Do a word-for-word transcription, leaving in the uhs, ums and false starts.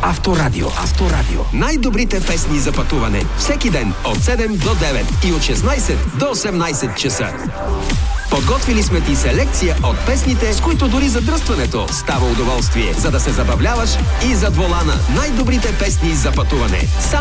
Авторадио. Авторадио. Най-добрите песни за пътуване. Всеки ден от седем до девет и от шестнайсет до осемнайсет часа. Подготвили сме ти селекция от песните, с които дори задръстването става удоволствие, за да се забавляваш и зад волана. Най-добрите песни за пътуване.